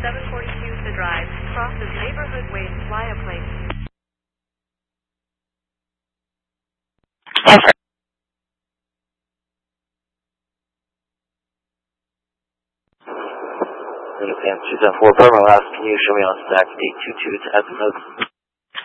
742 to drive, crosses Neighborhood Way to Playa Place. Sam 274 Burma, last, can you show me on stack 822 to add some notes?